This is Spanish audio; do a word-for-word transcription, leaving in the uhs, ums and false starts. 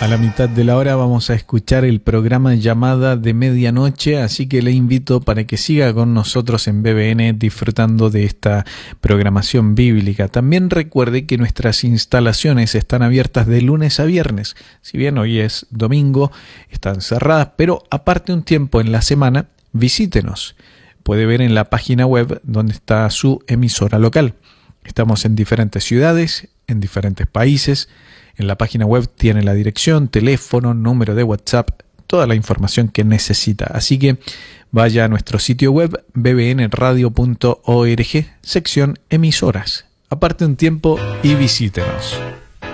A la mitad de la hora vamos a escuchar el programa Llamada de Medianoche, así que le invito para que siga con nosotros en B B N disfrutando de esta programación bíblica. También recuerde que nuestras instalaciones están abiertas de lunes a viernes. Si bien hoy es domingo, están cerradas, pero aparte un tiempo en la semana, visítenos. Puede ver en la página web donde está su emisora local. Estamos en diferentes ciudades, en diferentes países. En la página web tiene la dirección, teléfono, número de WhatsApp, toda la información que necesita. Así que vaya a nuestro sitio web b b n radio punto org, sección emisoras. Aparte un tiempo y visítenos.